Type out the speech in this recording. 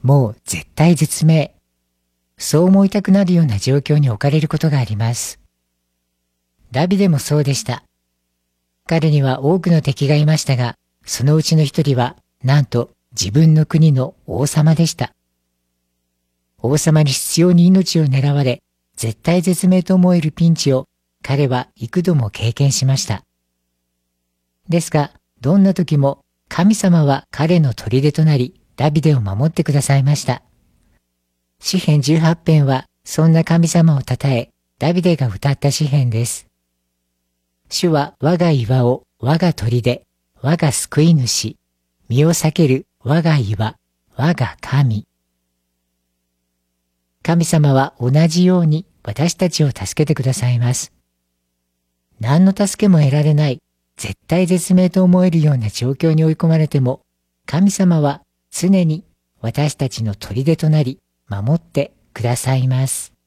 もう絶対絶命。そう思いたくなるような状況に置かれることがあります。ダビデもそうでした。彼には多くの敵がいましたが、そのうちの一人は、なんと自分の国の王様でした。王様に執拗に命を狙われ、絶対絶命と思えるピンチを彼は幾度も経験しました。ですが、どんな時も神様は彼の砦となり、ダビデを守ってくださいました。詩編18編はそんな神様を称え、ダビデが歌った詩編です。主は我が岩を、我が砦、我が救い主、身を避ける我が岩、我が神。神様は同じように私たちを助けてくださいます。何の助けも得られない、絶対絶命と思えるような状況に追い込まれても、神様は常に私たちの砦となり、守ってくださいます。